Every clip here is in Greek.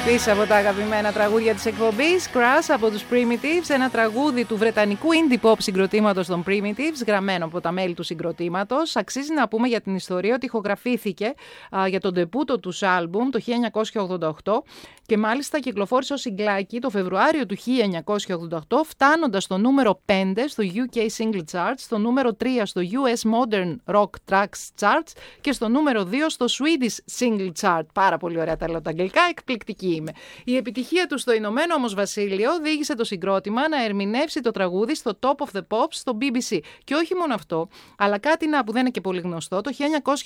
Πίσω από τα αγαπημένα τραγούδια της εκπομπής, Crash από τους Primitives, ένα τραγούδι του βρετανικού indie pop συγκροτήματος των Primitives, γραμμένο από τα μέλη του συγκροτήματος. Αξίζει να πούμε για την ιστορία ότι ηχογραφήθηκε για τον ντεπούτο τους άλμπουμ το 1988 και μάλιστα κυκλοφόρησε ως σιγκλάκι το Φεβρουάριο του 1988, φτάνοντας στο νούμερο 5 στο UK Single Charts, στο νούμερο 3 στο US Modern Rock Tracks Charts και στο νούμερο 2 στο Swedish Single Chart. Πάρα πολύ ωραία τα λέω τα αγγλικά, εκπληκτική είμαι. Η επιτυχία του στο Ηνωμένο όμως Βασίλειο οδήγησε το συγκρότημα να ερμηνεύσει το τραγούδι στο Top of the Pops στο BBC. Και όχι μόνο αυτό, αλλά κάτι που δεν είναι και πολύ γνωστό, το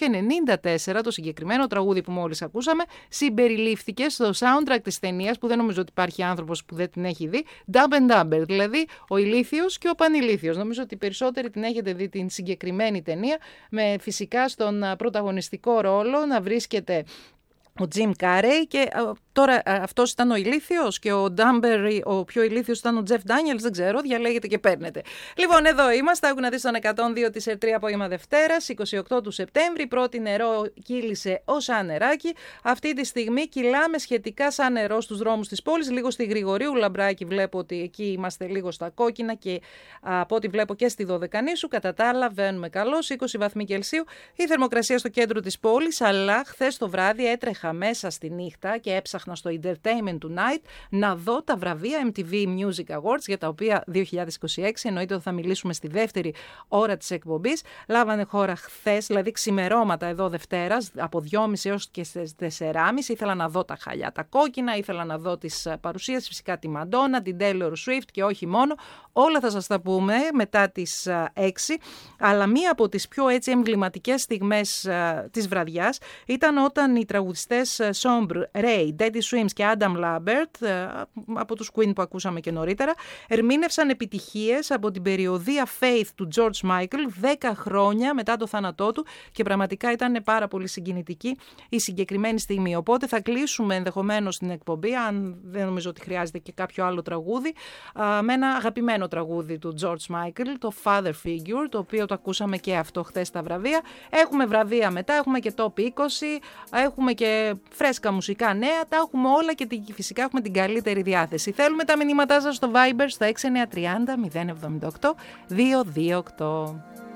1994 το συγκεκριμένο τραγούδι που μόλις ακούσαμε συμπεριλήφθηκε στο soundtrack της ταινίας, που δεν νομίζω ότι υπάρχει άνθρωπος που δεν την έχει δει, Dumb and Dumber, δηλαδή ο ηλίθιος και ο πανηλίθιος. Νομίζω ότι περισσότεροι την έχετε δει την συγκεκριμένη ταινία, με φυσικά στον πρωταγωνιστικό ρόλο να βρίσκεται ο Jim Carrey και τώρα αυτός ήταν ο ηλίθιος και ο Ντάμπερ, ο πιο ηλίθιος ήταν ο Jeff Daniels, δεν ξέρω, διαλέγετε και παίρνετε. Λοιπόν, εδώ είμαστε, άκου να δεις τον 102 της ΕΡΤ3 απόγευμα Δευτέρας, 28 του Σεπτέμβρη, πρώτη νερό κύλησε ως σαν νεράκι. Αυτή τη στιγμή κυλάμε σχετικά σαν νερό στους δρόμους της πόλης, λίγο στη Γρηγορίου Λαμπράκη βλέπω ότι εκεί είμαστε λίγο στα κόκκινα και από ό,τι βλέπω και στη Δωδεκανήσου, κατά τα άλλα βαίνουμε καλώς, 20 βαθμοί Κελσίου η θερμοκρασία στο κέντρο της πόλης, αλλά χθες το βράδυ έτρεχα μέσα στη νύχτα και έψαχνα στο Entertainment Tonight να δω τα βραβεία MTV Music Awards, για τα οποία 2026 εννοείται ότι θα μιλήσουμε στη δεύτερη ώρα της εκπομπής. Λάβανε χώρα χθες, δηλαδή ξημερώματα εδώ Δευτέρας, από 2.30 έως και στις 4.30. Ήθελα να δω τα χαλιά, τα κόκκινα, ήθελα να δω τις παρουσίες, φυσικά τη Madonna, την Taylor Swift και όχι μόνο. Όλα θα σας τα πούμε μετά τις 6. Αλλά μία από τις πιο έτσι εμβληματικές στιγμές της βραδιάς ήταν όταν οι τραγουδιστές Sombre, Ray, Daddy Swims και Adam Lambert, από τους Queen που ακούσαμε και νωρίτερα, ερμήνευσαν επιτυχίες από την περιοδεία Faith του George Michael 10 χρόνια μετά το θάνατό του και πραγματικά ήταν πάρα πολύ συγκινητική η συγκεκριμένη στιγμή. Οπότε θα κλείσουμε ενδεχομένως την εκπομπή, αν δεν νομίζω ότι χρειάζεται και κάποιο άλλο τραγούδι, με ένα αγαπημένο τραγούδι του George Michael, το Father Figure, το οποίο το ακούσαμε και αυτό χθες στα βραβεία. Έχουμε βραβεία μετά, έχουμε και Top 20, έχουμε και φρέσκα μουσικά νέα, τα έχουμε όλα και φυσικά έχουμε την καλύτερη διάθεση. Θέλουμε τα μηνύματά σας στο Viber στο 6930 078 228.